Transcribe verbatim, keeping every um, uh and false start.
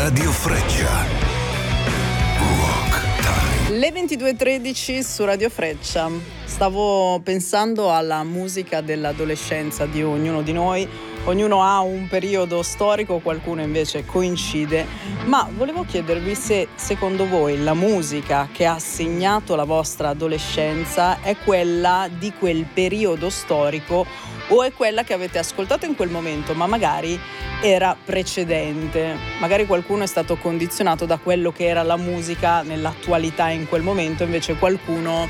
Radio Freccia. Rock Time. Le ventidue e tredici su Radio Freccia. Stavo pensando alla musica dell'adolescenza di ognuno di noi. Ognuno ha un periodo storico, qualcuno invece coincide, ma volevo chiedervi se secondo voi la musica che ha segnato la vostra adolescenza è quella di quel periodo storico o è quella che avete ascoltato in quel momento, ma magari era precedente. Magari qualcuno è stato condizionato da quello che era la musica nell'attualità in quel momento, invece qualcuno